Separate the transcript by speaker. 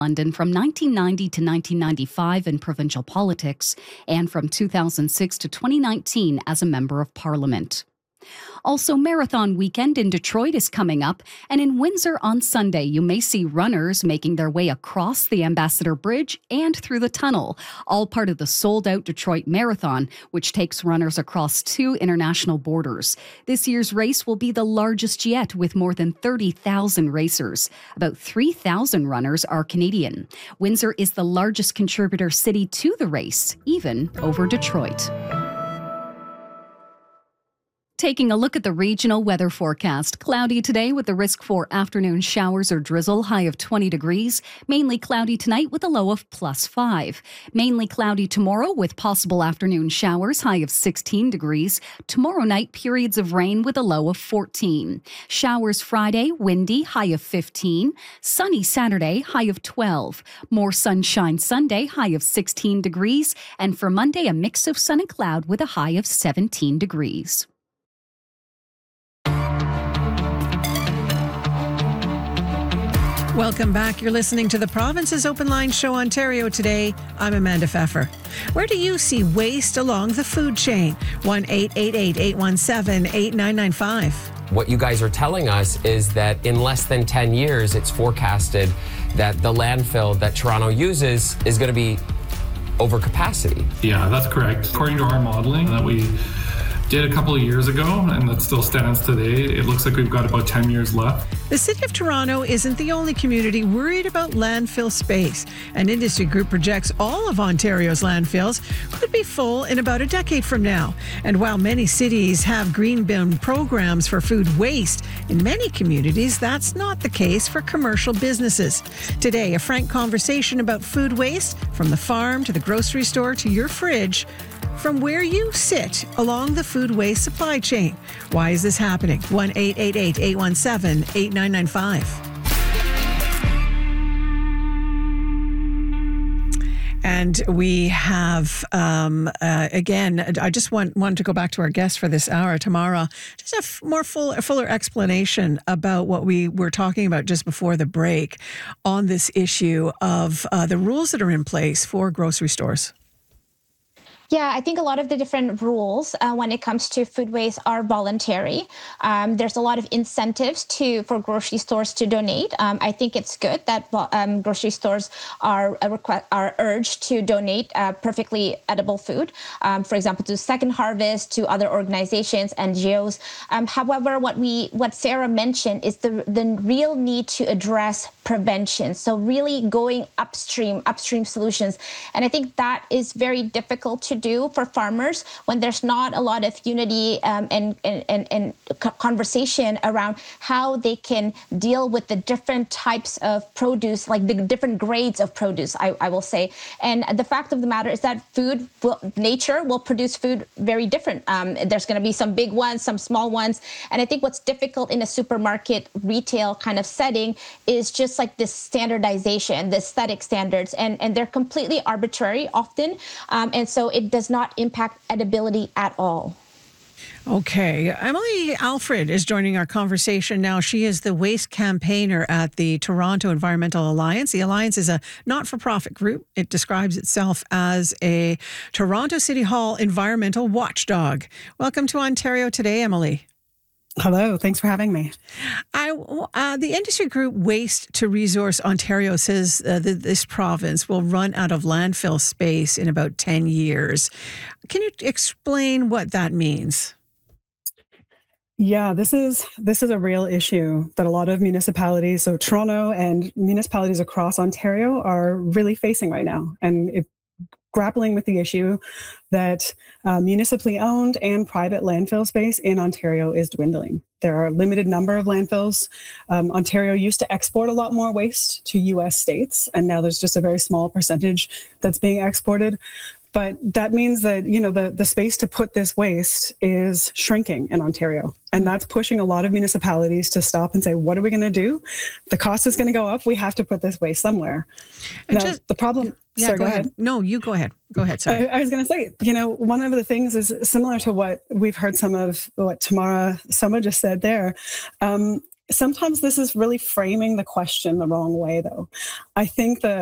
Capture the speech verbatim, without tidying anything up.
Speaker 1: London from nineteen ninety to nineteen ninety-five in provincial politics, and from two thousand six to twenty nineteen as a member of parliament. Also, Marathon Weekend in Detroit is coming up, and in Windsor on Sunday, you may see runners making their way across the Ambassador Bridge and through the tunnel, all part of the sold-out Detroit Marathon, which takes runners across two international borders. This year's race will be the largest yet, with more than thirty thousand racers. About three thousand runners are Canadian. Windsor is the largest contributor city to the race, even over Detroit. Taking a look at the regional weather forecast. Cloudy today with the risk for afternoon showers or drizzle, high of twenty degrees. Mainly cloudy tonight with a low of plus five. Mainly cloudy tomorrow with possible afternoon showers, high of sixteen degrees. Tomorrow night, periods of rain with a low of fourteen. Showers Friday, windy, high of fifteen. Sunny Saturday, high of twelve. More sunshine Sunday, high of sixteen degrees. And for Monday, a mix of sun and cloud with a high of seventeen degrees.
Speaker 2: Welcome back. You're listening to the Province's Open Line Show, Ontario Today. I'm Amanda Pfeffer. Where do you see waste along the food chain? one eight eight eight, eight one seven, eight nine nine five.
Speaker 3: What you guys are telling us is that in less than ten years, it's forecasted that the landfill that Toronto uses is going to be over capacity.
Speaker 4: Yeah, that's correct. According to our modeling that we did a couple of years ago, and that still stands today, it looks like we've got about ten years left.
Speaker 2: The City of Toronto isn't the only community worried about landfill space. An industry group projects all of Ontario's landfills could be full in about a decade from now. And while many cities have green bin programs for food waste, in many communities that's not the case for commercial businesses. Today, a frank conversation about food waste, from the farm to the grocery store to your fridge, from where you sit along the food waste supply chain. Why is this happening? one eight eight eight, eight one seven, eight nine nine five. And we have, um, uh, again, I just want, want to go back to our guest for this hour, Tamara, just a f- more full, a fuller explanation about what we were talking about just before the break on this issue of uh, the rules that are in place for grocery stores.
Speaker 5: Yeah, I think a lot of the different rules uh, when it comes to food waste are voluntary. Um, there's a lot of incentives to for grocery stores to donate. Um, I think it's good that um, grocery stores are uh, request, are urged to donate uh, perfectly edible food, um, for example, to Second Harvest, to other organizations, N G Os. Um, however, what we what Sarah mentioned is the the real need to address prevention. So really going upstream, upstream solutions, and I think that is very difficult to do for farmers when there's not a lot of unity um, and, and, and, and conversation around how they can deal with the different types of produce, like the different grades of produce, I, I will say. And the fact of the matter is that food, will, nature will produce food very different. Um, there's going to be some big ones, some small ones. And I think what's difficult in a supermarket retail kind of setting is just like this standardization, the aesthetic standards, and, and they're completely arbitrary often. Um, and so it does not impact edibility at all.
Speaker 2: Okay. Emily Alfred is joining our conversation now. She is the waste campaigner at the Toronto Environmental Alliance. The Alliance is a not-for-profit group. It describes itself as a Toronto City Hall environmental watchdog. Welcome to Ontario Today, Emily.
Speaker 6: Hello, thanks for having me.
Speaker 2: I, uh, the industry group Waste to Resource Ontario says uh, that this province will run out of landfill space in about ten years. Can you explain what that means?
Speaker 6: Yeah, this is this is a real issue that a lot of municipalities, so Toronto and municipalities across Ontario, are really facing right now. And it, grappling with the issue that uh, municipally owned and private landfill space in Ontario is dwindling. There are a limited number of landfills. Um, Ontario used to export a lot more waste to U S states, and now there's just a very small percentage that's being exported. But that means that, you know, the, the space to put this waste is shrinking in Ontario. And that's pushing a lot of municipalities to stop and say, what are we going to do? The cost is going to go up. We have to put this waste somewhere.
Speaker 2: And
Speaker 6: now, just, the problem...
Speaker 2: Yeah,
Speaker 6: sorry,
Speaker 2: go,
Speaker 6: go
Speaker 2: ahead.
Speaker 6: ahead.
Speaker 2: No, you go ahead. Go ahead, sorry.
Speaker 6: I, I was going to say, you know, one of the things is similar to what we've heard some of what Tamara Soma just said there. Um, sometimes this is really framing the question the wrong way, though. I think the